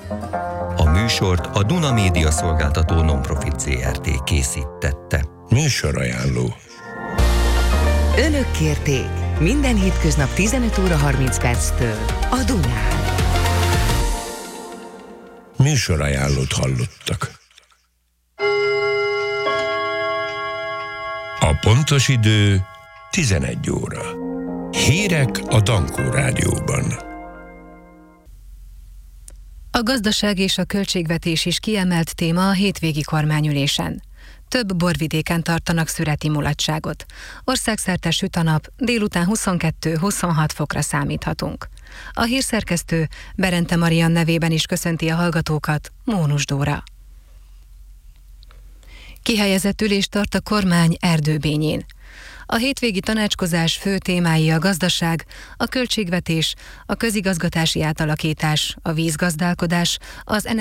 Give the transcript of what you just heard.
A műsort a Duna Média Szolgáltató Nonprofit Zrt. Készítette. Műsorajánló. Önök kérték minden hétköznap 15 óra 30 perctől a Dunán. Műsorajánlót hallottak. A pontos idő 11 óra. Hírek a Dankó Rádióban. A gazdaság és a költségvetés is kiemelt téma a hétvégi kormányülésen. Több borvidéken tartanak szüreti mulatságot. Országszerte süt a nap, délután 22-26 fokra számíthatunk. A hírszerkesztő Berente Marian nevében is köszönti a hallgatókat, Mónus Dóra. Kihelyezett ülést tart a kormány Erdőbényén. A hétvégi tanácskozás fő témái a gazdaság, a költségvetés, a közigazgatási átalakítás, a vízgazdálkodás, az